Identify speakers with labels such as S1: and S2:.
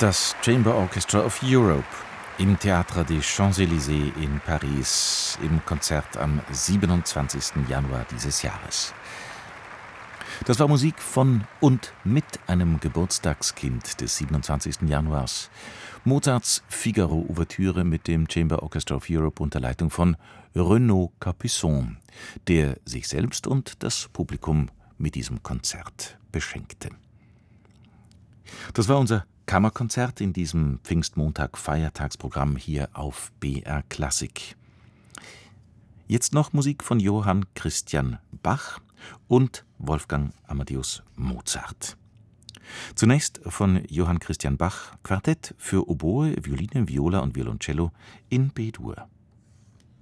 S1: Das Chamber Orchestra of Europe im Théâtre des Champs-Élysées in Paris im Konzert am 27. Januar dieses Jahres. Das war Musik von und mit einem Geburtstagskind des 27. Januars. Mozarts Figaro-Ouvertüre mit dem Chamber Orchestra of Europe unter Leitung von Renaud Capuçon, der sich selbst und das Publikum mit diesem Konzert beschenkte. Das war unser Kammerkonzert in diesem Pfingstmontag-Feiertagsprogramm hier auf BR Klassik. Jetzt noch Musik von Johann Christian Bach und Wolfgang Amadeus Mozart. Zunächst von Johann Christian Bach Quartett für Oboe, Violine, Viola und Violoncello in B-Dur.